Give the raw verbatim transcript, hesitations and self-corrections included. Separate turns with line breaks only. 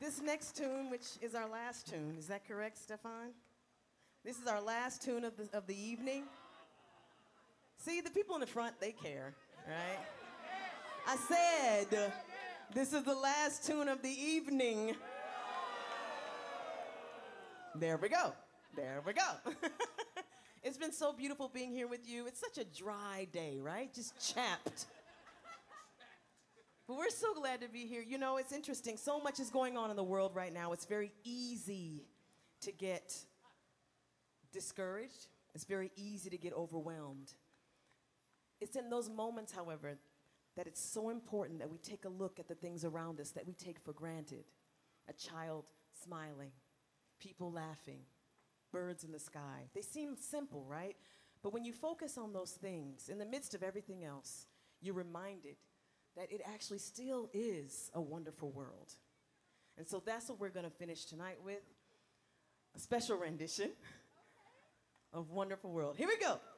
this next tune, which is our last tune, is that correct, Stefan? This is our last tune of the, of the evening. See, the people in the front, they care, right? I said, this is the last tune of the evening. There we go. There we go. It's been so beautiful being here with you. It's such a dry day, right? Just chapped. But we're so glad to be here. You know, it's interesting. So much is going on in the world right now. It's very easy to get discouraged. It's very easy to get overwhelmed. It's in those moments, however, that it's so important that we take a look at the things around us that we take for granted. A child smiling, people laughing, birds in the sky. They seem simple, right? But when you focus on those things, in the midst of everything else, you're reminded that it actually still is a wonderful world. And so that's what we're going to finish tonight with, a special rendition of Wonderful World. Here we go.